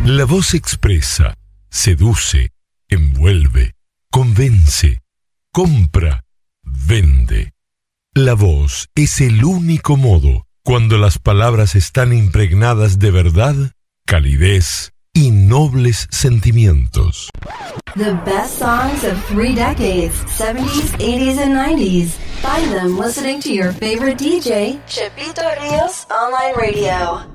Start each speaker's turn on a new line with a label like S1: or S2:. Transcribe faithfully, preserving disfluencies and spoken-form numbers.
S1: La voz expresa, seduce, envuelve, convence, compra, vende. La voz es el único modo cuando las palabras están impregnadas de verdad, calidez y nobles sentimientos.
S2: The best songs of three decades, seventies, eighties, and nineties. Find them listening to your favorite D J, Chepito Rios Online Radio.